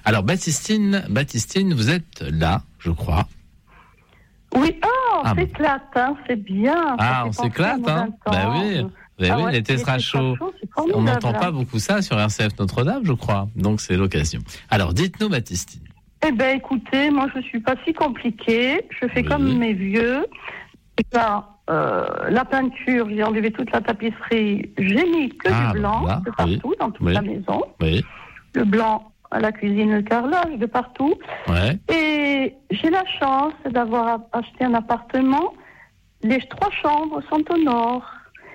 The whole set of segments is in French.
Alors, Baptistine, vous êtes là, je crois. Oui, on s'éclate, c'est bien. On s'éclate, oui. Il était très chaud. On n'entend pas beaucoup ça sur RCF Notre-Dame, je crois. Donc, c'est l'occasion. Alors, dites-nous, Baptistine. Eh bien, écoutez, moi, je ne suis pas si compliquée. Je fais comme mes vieux. La peinture, j'ai enlevé toute la tapisserie. J'ai mis que du blanc de partout, dans toute la maison. Oui. Le blanc à la cuisine, le carrelage de partout. Ouais. Et j'ai la chance d'avoir acheté un appartement. Les 3 chambres sont au nord.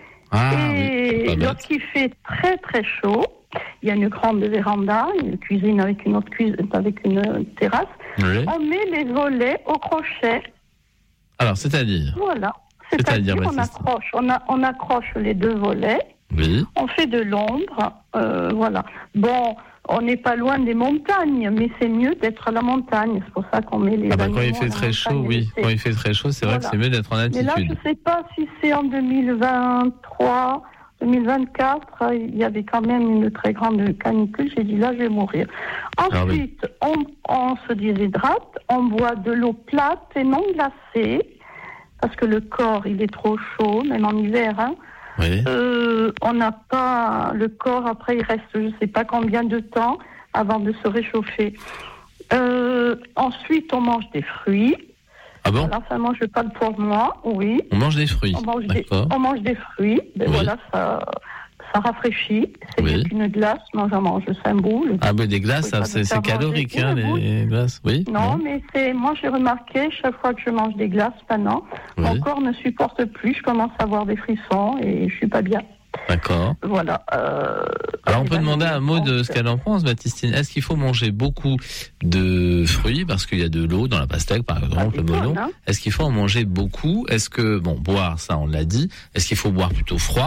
Et lorsqu'il fait très très chaud, il y a une grande véranda, une cuisine avec une autre cuisine, avec une terrasse. Oui. On met les volets au crochet. Alors, c'est-à-dire ? Voilà. C'est-à-dire on accroche les 2 volets. Oui. On fait de l'ombre. Voilà. Bon, on n'est pas loin des montagnes, mais c'est mieux d'être à la montagne. C'est pour ça qu'on met les quand il fait très chaud, Quand il fait très chaud, c'est vrai que c'est mieux d'être en altitude. Mais là, je ne sais pas si c'est en 2023, 2024. Il y avait quand même une très grande canicule. J'ai dit là, je vais mourir. Ensuite, on se déshydrate. On boit de l'eau plate et non glacée. Parce que le corps, il est trop chaud, même en hiver. Oui. On n'a pas... Le corps, après, il reste je ne sais pas combien de temps avant de se réchauffer. Ensuite, on mange des fruits. Ah bon ? Voilà, ça mange pas pour moi, oui. On mange des fruits. On mange des fruits. Ben voilà, ça rafraîchit. C'est mieux qu'une glace. Moi, j'en mange 5 boules. Des glaces, c'est calorique, les glaces. Oui. Non, mais moi, j'ai remarqué, chaque fois que je mange des glaces, maintenant, mon corps ne supporte plus. Je commence à avoir des frissons et je suis pas bien. D'accord. Voilà. Alors, on peut demander un mot de ce qu'elle en pense, Baptistine. Est-ce qu'il faut manger beaucoup de fruits, parce qu'il y a de l'eau dans la pastèque, par exemple, le melon. Est-ce qu'il faut en manger beaucoup ? Est-ce que, boire, ça, on l'a dit. Est-ce qu'il faut boire plutôt froid ?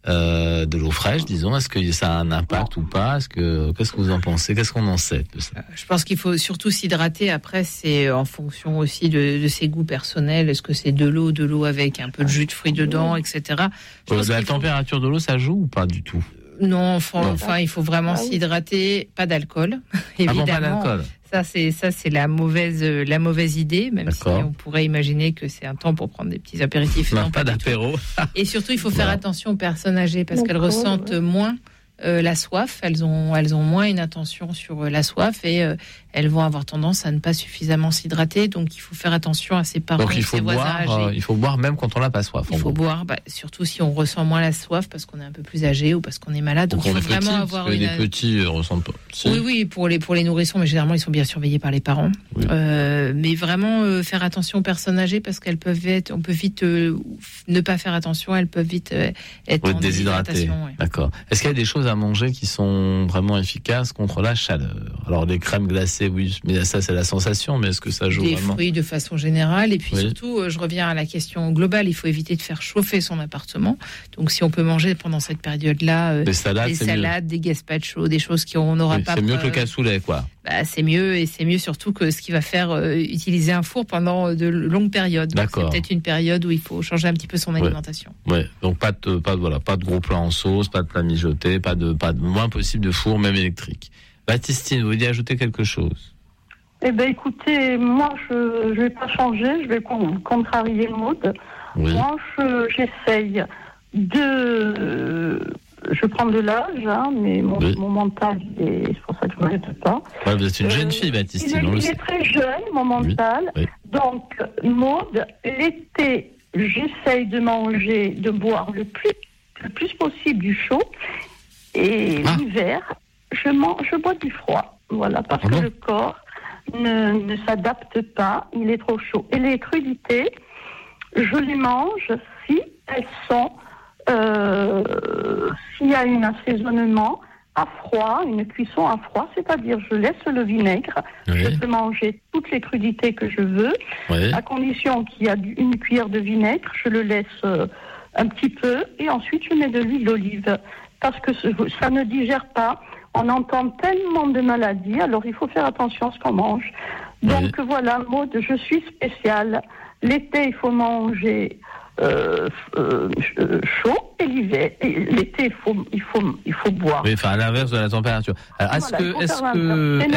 De l'eau fraîche, disons. Est-ce que ça a un impact ou pas ? Qu'est-ce que vous en pensez ? Qu'est-ce qu'on en sait de ça ? Je pense qu'il faut surtout s'hydrater. Après, c'est en fonction aussi de ses goûts personnels. Est-ce que c'est de l'eau avec un peu de jus de fruits dedans, etc. La température de l'eau, ça joue ou pas du tout ? Non, il faut vraiment s'hydrater. Pas d'alcool, évidemment. Pas d'alcool. Ça c'est la mauvaise idée, même si on pourrait imaginer que c'est un temps pour prendre des petits apéritifs. Non, pas d'apéro. Et surtout, il faut faire attention aux personnes âgées parce qu'elles ressentent moins la soif. Elles ont moins une attention sur la soif et elles vont avoir tendance à ne pas suffisamment s'hydrater. Donc, il faut faire attention à ses parents et ses voisins âgés. Il faut boire même quand on n'a pas soif. Il faut boire, surtout si on ressent moins la soif parce qu'on est un peu plus âgé ou parce qu'on est malade. Donc, il faut vraiment avoir les petits ressentent pas. Si. Oui, pour les nourrissons, mais généralement, ils sont bien surveillés par les parents. Oui. Mais vraiment, faire attention aux personnes âgées parce on peut vite ne pas faire attention, elles peuvent vite être en déshydratation. Ouais. D'accord. Est-ce qu'il y a des choses à manger qui sont vraiment efficaces contre la chaleur ? Alors, les crèmes glacées, oui, mais ça, c'est la sensation, mais est-ce que ça joue vraiment ? Des fruits de façon générale, et puis surtout, je reviens à la question globale, il faut éviter de faire chauffer son appartement. Donc, si on peut manger pendant cette période-là, des salades, des gazpacho, des choses qu'on n'aura pas... C'est mieux que le cassoulet, quoi. C'est mieux, et c'est mieux surtout que ce qui va faire utiliser un four pendant de longues périodes. D'accord. Donc, c'est peut-être une période où il faut changer un petit peu son alimentation. Ouais. Donc pas de gros plats en sauce, pas de plats mijotés, pas de moins possible de four, même électrique. Baptistine, vous vouliez ajouter quelque chose ? Eh bien, écoutez, moi, je vais pas changer, je vais contrarier Maud. Oui. Moi, j'essaye je prends de l'âge, mais mon mental, c'est pour ça que je ne m'arrête pas. Ouais, vous êtes une jeune fille, Baptistine. Il est très jeune, mon mental. Oui. Donc, Maud, l'été, j'essaye de boire le plus possible du chaud. Et l'hiver, je bois du froid. Voilà, parce que le corps ne s'adapte pas, il est trop chaud. Et les crudités, je les mange si elles sont... s'il y a un assaisonnement à froid, une cuisson à froid, c'est-à-dire je laisse le vinaigre, je peux manger toutes les crudités que je veux, à condition qu'il y a une cuillère de vinaigre, je le laisse un petit peu, et ensuite je mets de l'huile d'olive, parce que ça ne digère pas. On entend tellement de maladies, alors il faut faire attention à ce qu'on mange. Donc voilà, Maud, je suis spéciale. L'été, il faut manger chaud, et l'hiver, l'été, il faut boire. Oui, à l'inverse de la température. Alors, est-ce que